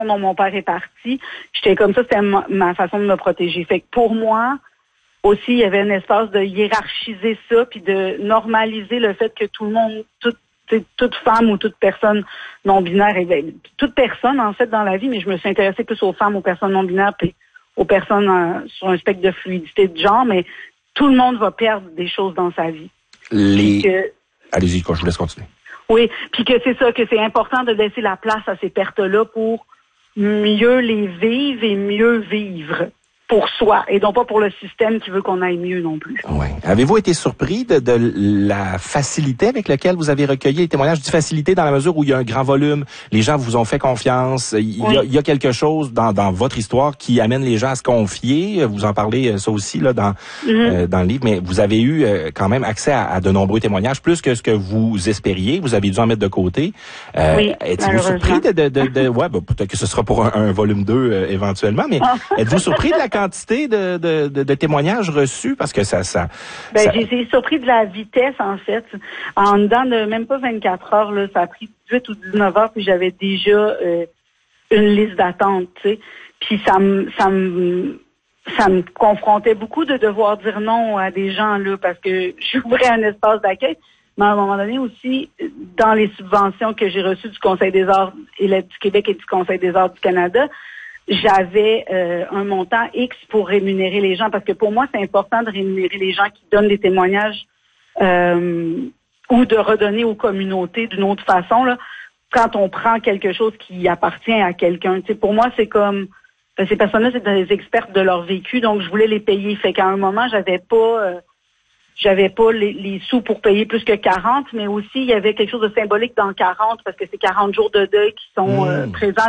dont mon père est parti, j'étais comme ça, c'était ma façon de me protéger. Fait que pour moi, aussi, il y avait un espace de hiérarchiser ça, puis de normaliser le fait que tout le monde, toute femme ou toute personne non-binaire, toute personne, en fait, dans la vie, mais je me suis intéressée plus aux femmes, aux personnes non-binaires, puis aux personnes sur un spectre de fluidité de genre, mais tout le monde va perdre des choses dans sa vie. Allez-y, je vous laisse continuer. Oui, puis que c'est ça, que c'est important de laisser la place à ces pertes-là pour mieux les vivre et mieux vivre pour soi, et non pas pour le système qui veut qu'on aille mieux non plus. Oui. Avez-vous été surpris de la facilité avec laquelle vous avez recueilli les témoignages? Je dis facilité dans la mesure où il y a un grand volume, les gens vous ont fait confiance, il y a quelque chose dans votre histoire qui amène les gens à se confier. Vous en parlez ça aussi là dans le livre, mais vous avez eu quand même accès à de nombreux témoignages, plus que ce que vous espériez. Vous avez dû en mettre de côté. Êtes-vous surpris peut-être que ce sera pour un volume 2 éventuellement, mais êtes-vous surpris de la quantité de témoignages reçus? Parce que ça j'ai été surpris de la vitesse, en fait. En dedans de même pas 24 heures, là, ça a pris 18 ou 19 heures, puis j'avais déjà une liste d'attente, tu sais. Puis ça me confrontait beaucoup de devoir dire non à des gens, là, parce que j'ouvrais un espace d'accueil. Mais à un moment donné aussi, dans les subventions que j'ai reçues du Conseil des arts du Québec et du Conseil des arts du Canada, j'avais un montant X pour rémunérer les gens, parce que pour moi, c'est important de rémunérer les gens qui donnent des témoignages ou de redonner aux communautés d'une autre façon, là, quand on prend quelque chose qui appartient à quelqu'un. Tu sais, pour moi, c'est comme ces personnes-là, c'est des expertes de leur vécu, donc je voulais les payer. Fait qu'à un moment, j'avais pas les sous pour payer plus que 40, mais aussi il y avait quelque chose de symbolique dans 40, parce que c'est 40 jours de deuil qui sont présents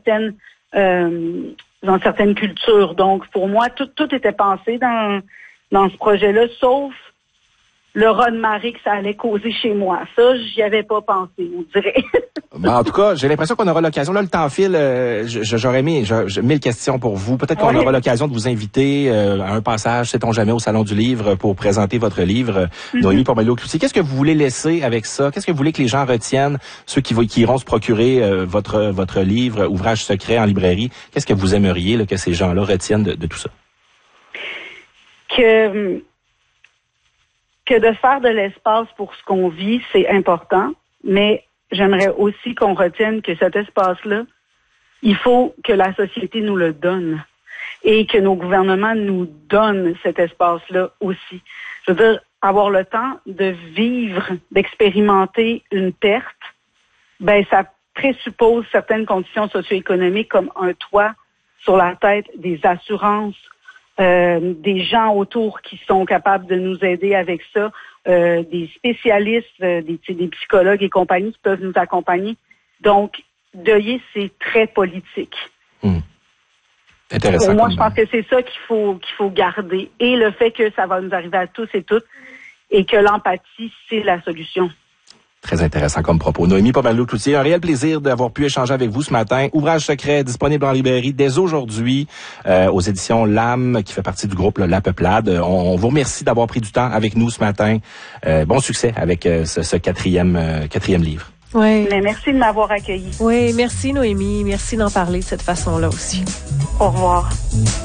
dans certaines cultures. Donc, pour moi, tout était pensé dans ce projet-là, sauf le ras-de-marée que ça allait causer chez moi. Ça, j'y avais pas pensé, on dirait. En tout cas, j'ai l'impression qu'on aura l'occasion. Là, le temps file. J'aurais mis 1000 questions pour vous. Peut-être qu'on aura l'occasion de vous inviter à un passage, sait-on jamais, au Salon du Livre pour présenter votre livre. Noémie Pomerleau-Cloutier. Qu'est-ce que vous voulez laisser avec ça? Qu'est-ce que vous voulez que les gens retiennent, ceux qui iront se procurer votre livre, Ouvrage secret en librairie? Qu'est-ce que vous aimeriez là, que ces gens-là retiennent de tout ça? Que de faire de l'espace pour ce qu'on vit, c'est important, mais j'aimerais aussi qu'on retienne que cet espace-là, il faut que la société nous le donne et que nos gouvernements nous donnent cet espace-là aussi. Je veux dire, avoir le temps de vivre, d'expérimenter une perte, ça présuppose certaines conditions socio-économiques comme un toit sur la tête, des assurances, des gens autour qui sont capables de nous aider avec ça, des spécialistes, des psychologues et compagnie qui peuvent nous accompagner. Donc, deuiller, c'est très politique. Intéressant. Pour moi, je pense que c'est ça qu'il faut garder. Et le fait que ça va nous arriver à tous et toutes et que l'empathie, c'est la solution. Très intéressant comme propos. Noémie Pomerleau-Cloutier, un réel plaisir d'avoir pu échanger avec vous ce matin. Ouvrage secret disponible en librairie dès aujourd'hui aux éditions L'Âme, qui fait partie du groupe La Peuplade. On vous remercie d'avoir pris du temps avec nous ce matin. Bon succès avec ce quatrième livre. Oui. Mais merci de m'avoir accueilli. Oui, merci Noémie. Merci d'en parler de cette façon-là aussi. Au revoir.